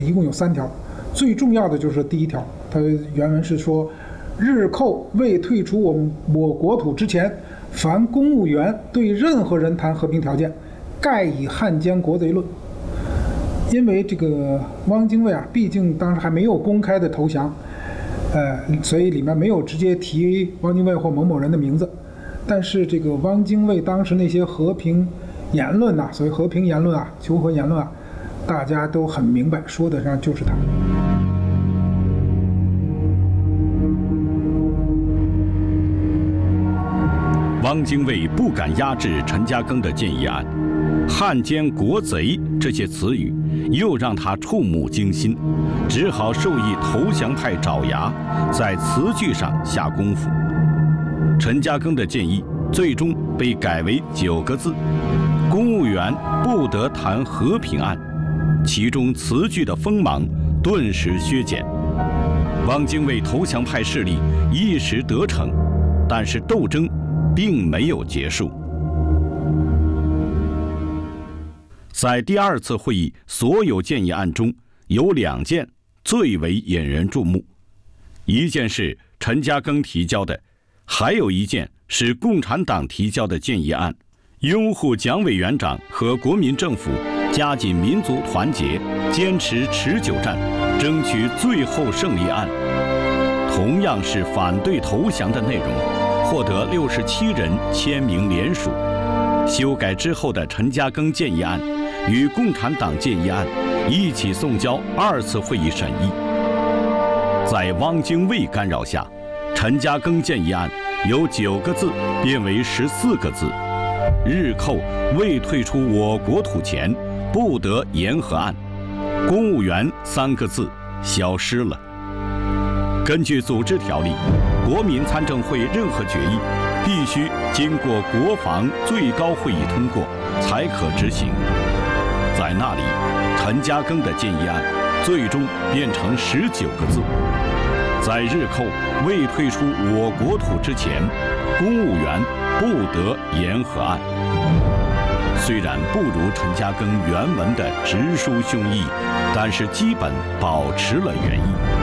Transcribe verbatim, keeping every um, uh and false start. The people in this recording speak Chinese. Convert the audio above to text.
一共有三条，最重要的就是第一条，它原文是说：日寇未退出我们我国土之前，凡公务员对任何人谈和平条件，盖以汉奸国贼论。因为这个汪精卫啊，毕竟当时还没有公开的投降，呃，所以里面没有直接提汪精卫或某某人的名字。但是这个汪精卫当时那些和平言论呐、啊，所谓和平言论啊、求和言论啊，大家都很明白，说的上就是他。 汪精卫不敢压制陈嘉庚的建议案，汉奸国贼这些词语又让他触目惊心，只好授意投降派爪牙在词句上下功夫。陈嘉庚的建议最终被改为九个字：公务员不得谈和平案，其中词句的锋芒顿时削减。汪精卫投降派势力一时得逞，但是斗争并没有结束。在第二次会议所有建议案中，有两件最为引人注目，一件是陈嘉庚提交的，还有一件是共产党提交的建议案，拥护蒋委员长和国民政府加紧民族团结，坚持持久战，争取最后胜利案。同样是反对投降的内容，获得六十七人签名联署。修改之后的陈嘉庚建议案与共产党建议案一起送交二次会议审议。在汪精卫干扰下，陈嘉庚建议案由九个字变为十四个字：日寇未退出我国土前，不得言和案。公务员三个字消失了。根据组织条例，国民参政会任何决议必须经过国防最高会议通过才可执行。在那里，陈嘉庚的建议案最终变成十九个字：在日寇未退出我国土之前，公务员不得言和案。虽然不如陈嘉庚原文的直抒胸臆，但是基本保持了原意。